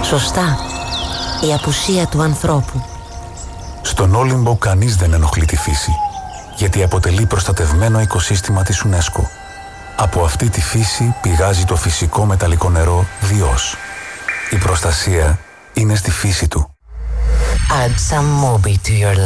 Σωστά. Η απουσία του ανθρώπου. Στον Όλυμπο κανείς δεν ενοχλεί τη φύση, γιατί αποτελεί προστατευμένο οικοσύστημα της UNESCO. Από αυτή τη φύση πηγάζει το φυσικό μεταλλικό νερό Διός. Η προστασία είναι στη φύση του. Add some Moby to your life.